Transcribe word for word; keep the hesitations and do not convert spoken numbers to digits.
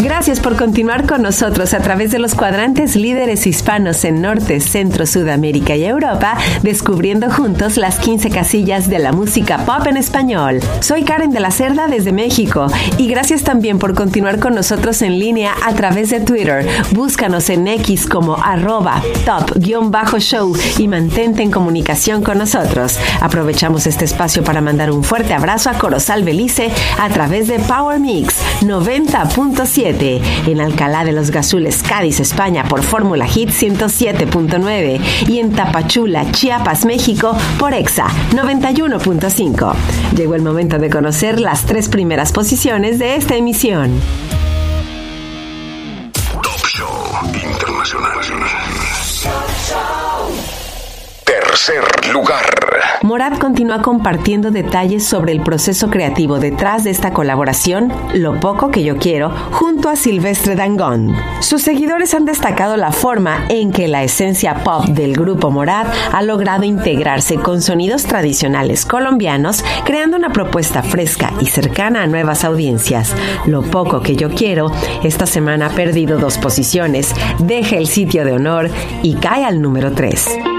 Gracias por continuar con nosotros a través de los cuadrantes líderes hispanos en Norte, Centro, Sudamérica y Europa, descubriendo juntos las quince casillas de la música pop en español. Soy Karen de la Cerda desde México y gracias también por continuar con nosotros en línea a través de Twitter. Búscanos en X como arroba top-show y mantente en comunicación con nosotros. Aprovechamos este espacio para mandar un fuerte abrazo a Corozal Belice a través de Power Mix noventa punto siete. En Alcalá de los Gazules, Cádiz, España por Fórmula Hit ciento siete punto nueve y en Tapachula, Chiapas, México por Exa noventa y uno punto cinco. Llegó el momento de conocer las tres primeras posiciones de esta emisión. Top Show Internacional. Tercer lugar. Morat continúa compartiendo detalles sobre el proceso creativo detrás de esta colaboración, Lo Poco Que Yo Quiero, junto a Silvestre Dangond. Sus seguidores han destacado la forma en que la esencia pop del grupo Morat ha logrado integrarse con sonidos tradicionales colombianos, creando una propuesta fresca y cercana a nuevas audiencias. Lo Poco Que Yo Quiero esta semana ha perdido dos posiciones, deja el sitio de honor y cae al número tres.